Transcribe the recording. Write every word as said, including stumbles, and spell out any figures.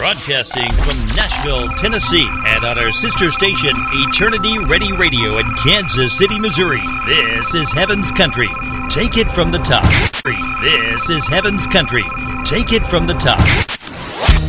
Broadcasting from Nashville, Tennessee, and on our sister station, Eternity Ready Radio in Kansas City, Missouri. This is Heaven's Country. Take it from the top. This is Heaven's Country. Take it from the top.